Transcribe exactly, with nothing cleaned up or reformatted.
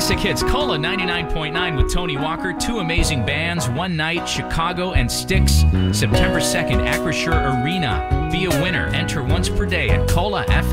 Classic hits, Cola ninety-nine point nine with Tony Walker. Two amazing bands, One Night, Chicago, and Styx. September second, Acrisure Arena. Be a winner. Enter once per day at Cola F M.